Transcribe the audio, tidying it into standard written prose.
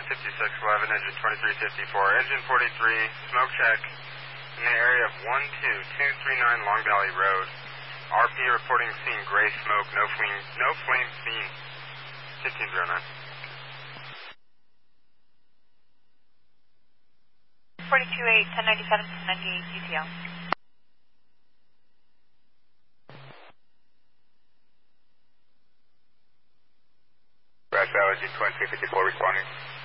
5611, engine 2354, engine 43, smoke check in the area of 12239 Long Valley Road. RP reporting seeing gray smoke, no flame seen. 1509. 428, 1097, 1098 GTL. Grass Valley, G 2354 responding.